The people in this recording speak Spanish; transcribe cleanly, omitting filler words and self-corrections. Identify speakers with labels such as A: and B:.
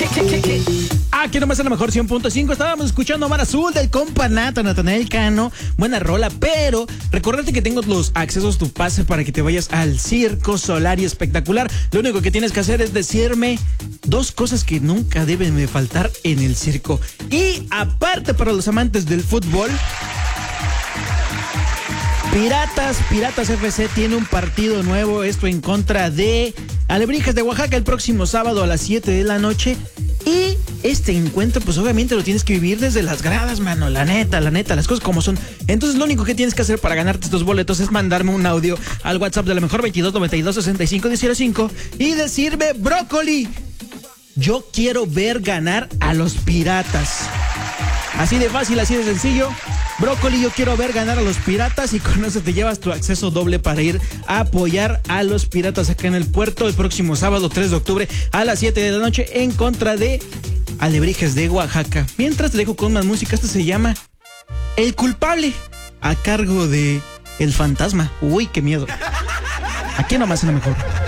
A: Aquí nomás en la mejor 100.5 estábamos escuchando Mar Azul del compa Natanael Cano. Buena rola, pero recordate que tengo los accesos, tu pase para que te vayas al Circo Solar y Espectacular. Lo único que tienes que hacer es decirme dos cosas que nunca deben de faltar en el circo. Y aparte, para los amantes del fútbol, Piratas FC tiene un partido nuevo, esto en contra de Alebrijes de Oaxaca el próximo sábado a las 7 de la noche. Y este encuentro, pues obviamente lo tienes que vivir desde las gradas, mano. La neta, las cosas como son. Entonces lo único que tienes que hacer para ganarte estos boletos es mandarme un audio al WhatsApp de la mejor 2292651005 y decirme: Brócoli, yo quiero ver ganar a los Piratas. Así de fácil, así de sencillo. Brócoli, yo quiero ver ganar a los Piratas, y con eso te llevas tu acceso doble para ir a apoyar a los Piratas acá en el puerto el próximo sábado 3 de octubre a las 7 de la noche en contra de Alebrijes de Oaxaca. Mientras te dejo con más música, esto se llama El Culpable, a cargo de El Fantasma. Uy, qué miedo. Aquí nomás en la mejor.